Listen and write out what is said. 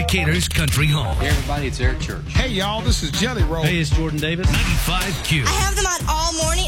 Decatur's country home. Hey, everybody, it's Eric Church. Hey, y'all, this is Jelly Roll. Hey, it's Jordan Davis. 95Q. I have them on all morning